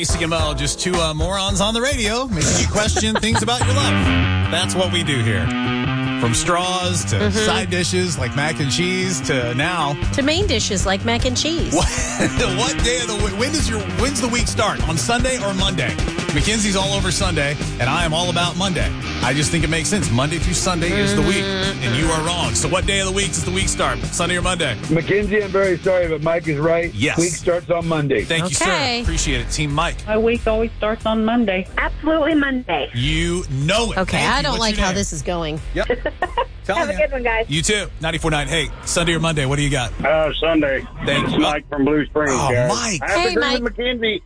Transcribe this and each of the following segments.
KCML, just two morons on the radio making you question things about your life. That's what we do here. From straws to side dishes like mac and cheese to now to main dishes like mac and cheese. What day of the week? When's the week start? On Sunday or Monday? Mackenzie's all over Sunday, and I am all about Monday. I just think it makes sense. Monday through Sunday is the week, and you are wrong. So what day of the week does the week start? Sunday or Monday? Mackenzie, I'm very sorry, but Mike is right. Yes. Week starts on Monday. Thank you, sir. Appreciate it. Team Mike. My week always starts on Monday. Absolutely Monday. You know it. Okay, Thank I you. don't What's like your how name? this is going. Yep. Have a good one, guys. You too. 94.9. Hey, Sunday or Monday, what do you got? Sunday. Thanks. It's Mike from Blue Springs, Oh, guys. Mike. I have to Hey, agree Mike. with Mackenzie.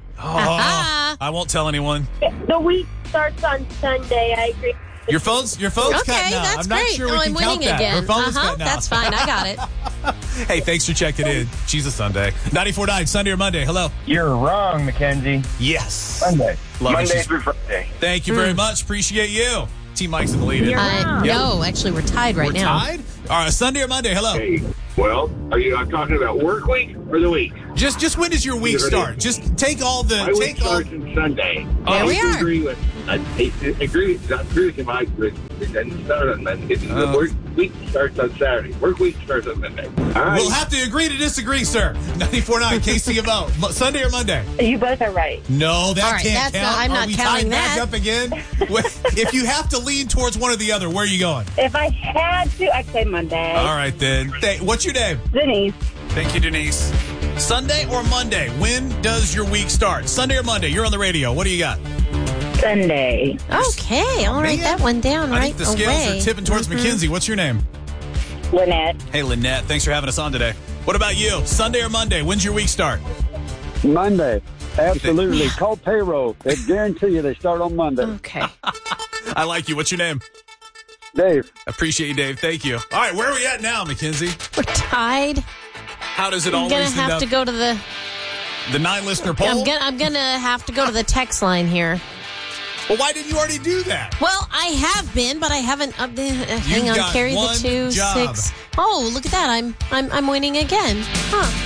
Oh, I won't tell anyone. The week starts on Sunday. I agree. Your phone's Okay, cutting out. that's I'm not great. sure we I'm can count winning that. again. Her phone's cutting out. That's fine. I got it. Hey, thanks for checking in. She's a Sunday. 94.9, Sunday or Monday. Hello. You're wrong, Mackenzie. Yes. Sunday. Love it. Monday She's- through Friday. Thank you very much. Appreciate you. Team Mike's in the lead. No, actually, we're tied right We're now. tied? All right, Sunday or Monday. Hello. Hey, well, are you talking about work week or the week? Just when does your week start? Just take all the My week starts on Sunday. There we are. I agree with you, Mike. It doesn't start on Monday. The work week starts on Saturday. Work week starts on Monday. All right. We'll have to agree to disagree, sir. 94.9 KCMO. Sunday or Monday? You both are right. No, that All right, can't that's count. not- I'm Are not we counting tied back that. up again? If you have to lean towards one or the other, where are you going? If I had to, I'd say Monday. All right, then. What's your name? Denise. Thank you, Denise. Sunday or Monday? When does your week start? Sunday or Monday? You're on the radio. What do you got? Sunday. Okay, I'll write that one down I right think the scales away. are tipping towards Mackenzie. What's your name? Lynette. Hey, Lynette. Thanks for having us on today. What about you? Sunday or Monday? When's your week start? Monday. Absolutely. Call payroll. They guarantee you they start on Monday. Okay. I like you. What's your name? Dave. Appreciate you, Dave. Thank you. All right, where are we at now, Mackenzie? We're tied. How does it I'm always gonna end have up? to go to the. The 9-listener poll? I'm gonna have to go to the text line here. Well, why didn't you already do that? Well, I have been, but I haven't. Hang on, got carry one the 2 job. 6. Oh, look at that! I'm winning again. Huh?